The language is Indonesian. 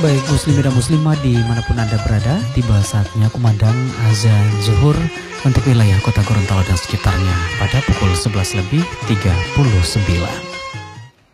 Baik muslimin dan muslimah dimanapun Anda berada, tiba saatnya kumandang azan zuhur untuk wilayah kota Gorontalo dan sekitarnya pada pukul 11 lebih 39.